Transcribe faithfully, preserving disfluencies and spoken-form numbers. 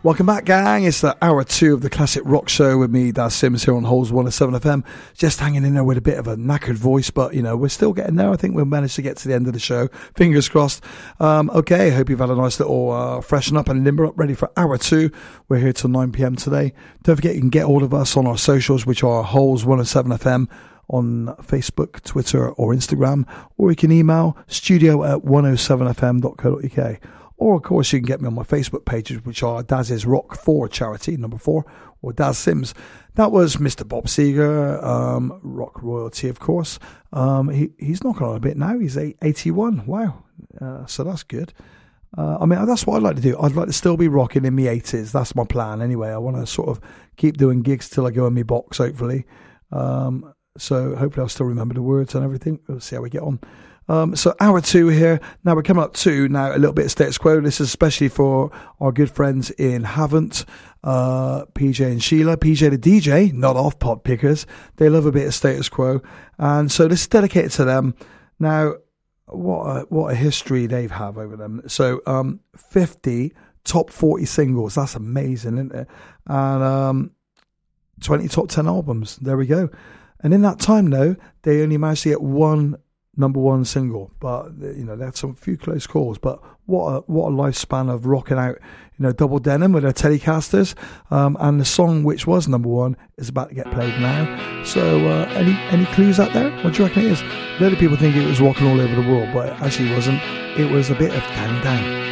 Welcome back, gang. It's the hour two of the Classic Rock Show with me, Daz Sims, here on Holes one oh seven F M. Just hanging in there with a bit of a knackered voice, but, you know, we're still getting there. I think we'll manage to get to the end of the show. Fingers crossed. Um, okay, hope you've had a nice little uh, freshen up and limber up, ready for hour two. We're here till nine p.m. today. Don't forget, you can get all of us on our socials, which are Holes one oh seven F M on Facebook, Twitter, or Instagram, or you can email studio at one oh seven f m dot co dot u k. Or, of course, you can get me on my Facebook pages, which are Daz's Rock four Charity, number four, or Daz Sims. That was Mister Bob Seger, um, rock royalty, of course. Um, he, he's knocking on a bit now. He's eighty-one. Wow. Uh, so that's good. Uh, I mean, that's what I'd like to do. I'd like to still be rocking in my eighties. That's my plan anyway. I want to sort of keep doing gigs till I go in my box, hopefully. Um, so hopefully I'll still remember the words and everything. We'll see how we get on. Um, so hour two here. Now we're coming up to now a little bit of status quo. This is especially for our good friends in Havant, uh, P J and Sheila. P J the D J, not off pot pickers. They love a bit of status quo, and so this is dedicated to them. Now, what a, what a history they've have over them. So um, fifty top forty singles. That's amazing, isn't it? And um, twenty top ten albums. There we go. And in that time, though, they only managed to get one number one single, but you know they had some few close calls. But what a what a lifespan of rocking out, you know, Double Denim with their Telecasters, um, and the song which was number one is about to get played now. So uh, any any clues out there? What do you reckon it is? A lot of people think it was rocking all over the world, but it actually wasn't. It was a bit of Down Down.